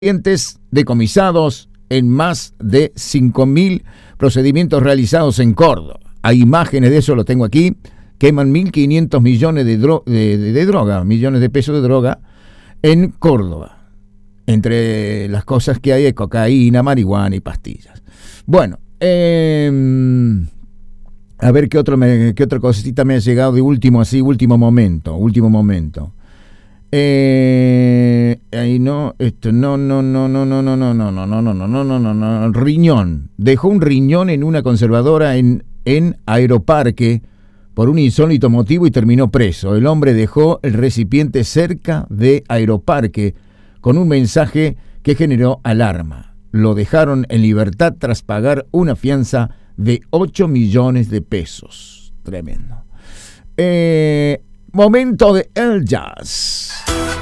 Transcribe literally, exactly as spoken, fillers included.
Clientes decomisados en más de cinco mil procedimientos realizados en Córdoba. Hay imágenes de eso, lo tengo aquí. Queman mil quinientos millones de, dro- de, de, de droga, millones de pesos de droga en Córdoba. Entre las cosas que hay es cocaína, marihuana y pastillas. Bueno, eh, a ver qué, otro me, qué otra cosita me ha llegado de último, así, último momento, último momento. Eh, ahí no, esto, no, no, no, no, no, no, no, no, no, no, no, no, no, no, no, no, riñón. Dejó un riñón en una conservadora en, en Aeroparque por un insólito motivo y terminó preso. El hombre dejó el recipiente cerca de Aeroparque con un mensaje que generó alarma. Lo dejaron en libertad tras pagar una fianza de ocho millones de pesos. Tremendo. Eh, momento de El Jazz.